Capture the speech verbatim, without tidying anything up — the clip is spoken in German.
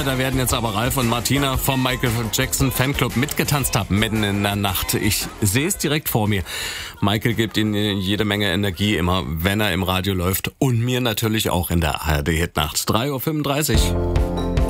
Ja, da werden jetzt aber Ralf und Martina vom Michael Jackson Fanclub mitgetanzt haben, mitten in der Nacht. Ich sehe es direkt vor mir. Michael gibt ihnen jede Menge Energie immer, wenn er im Radio läuft. Und mir natürlich auch in der A R D-Hitnacht. drei Uhr fünfunddreißig.